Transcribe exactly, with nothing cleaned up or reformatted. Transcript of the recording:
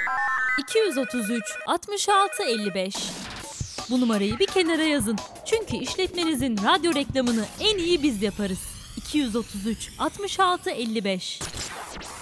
iki yüz otuz üç altmış altı elli beş. Bu numarayı bir kenara yazın. Çünkü işletmenizin radyo reklamını en iyi biz yaparız. iki yüz otuz üç altmış altı elli beş.